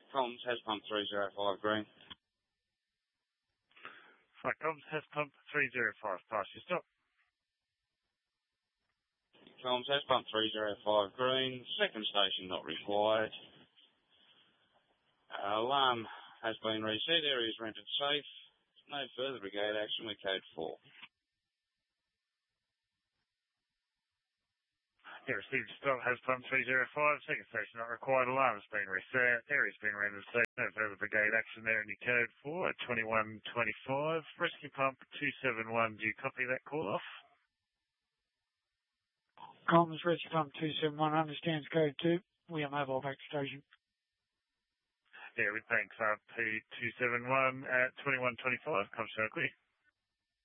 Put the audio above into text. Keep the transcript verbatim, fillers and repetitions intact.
Comms has pump three zero five green. Flight comms has pump three zero five. Pass your stop. Comms has pump three zero five green. Second station not required. Uh, alarm has been reset. Area is rented safe. No further brigade action with code four. Yeah, received stop has pump three zero five. Second station not required. Alarm has been reset. Area has been rendered safe. No further brigade action there in your code four at twenty-one twenty-five. Rescue pump two seven one. Do you copy that call off? Comms, rescue pump two seven one understands code two. We are mobile back to station. Yeah, with thanks R P two seven one at twenty-one twenty-five. Comms, clear.